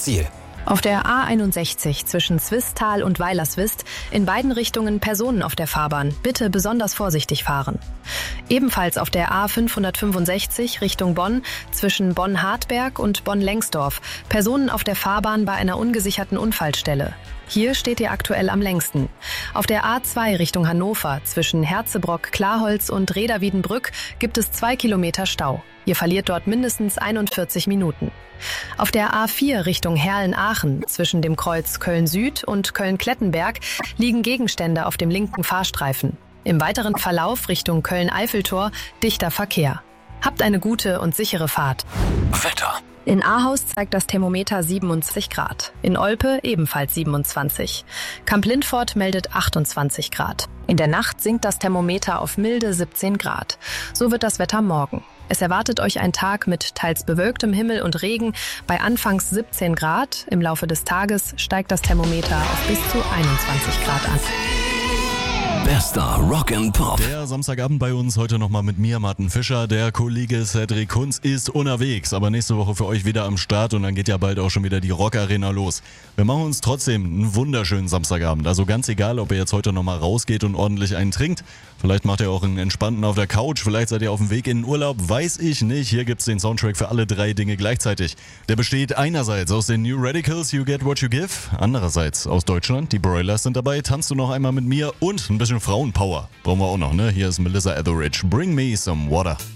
Ziel. Auf der A61 zwischen Swisttal und Weilerswist in beiden Richtungen Personen auf der Fahrbahn. Bitte besonders vorsichtig fahren. Ebenfalls auf der A565 Richtung Bonn zwischen Bonn-Hartberg und Bonn-Lengsdorf. Personen auf der Fahrbahn bei einer ungesicherten Unfallstelle. Hier steht ihr aktuell am längsten. Auf der A2 Richtung Hannover zwischen Herzebrock-Klarholz und Reda-Wiedenbrück gibt es 2 Kilometer Stau. Ihr verliert dort mindestens 41 Minuten. Auf der A4 Richtung Herlen-Aachen zwischen dem Kreuz Köln-Süd und Köln-Klettenberg liegen Gegenstände auf dem linken Fahrstreifen. Im weiteren Verlauf Richtung Köln-Eiffeltor dichter Verkehr. Habt eine gute und sichere Fahrt. Wetter. In Ahaus zeigt das Thermometer 27 Grad. In Olpe ebenfalls 27. Kamp-Lindfort meldet 28 Grad. In der Nacht sinkt das Thermometer auf milde 17 Grad. So wird das Wetter morgen. Es erwartet euch ein Tag mit teils bewölktem Himmel und Regen bei anfangs 17 Grad. Im Laufe des Tages steigt das Thermometer auf bis zu 21 Grad an. Bester Rock and Pop. Der Samstagabend bei uns heute nochmal mit mir, Martin Fischer. Der Kollege Cedric Kunz ist unterwegs, aber nächste Woche für euch wieder am Start und dann geht ja bald auch schon wieder die Rock Arena los. Wir machen uns trotzdem einen wunderschönen Samstagabend. Also ganz egal, ob ihr jetzt heute nochmal rausgeht und ordentlich einen trinkt. Vielleicht macht ihr auch einen entspannten auf der Couch, vielleicht seid ihr auf dem Weg in den Urlaub, weiß ich nicht. Hier gibt's den Soundtrack für alle 3 Dinge gleichzeitig. Der besteht einerseits aus den New Radicals, You Get What You Give, andererseits aus Deutschland, die Broilers sind dabei, Tanzt du noch einmal mit mir und ein bisschen Frauenpower. Brauchen wir auch noch, ne? Hier ist Melissa Etheridge, Bring Me Some Water.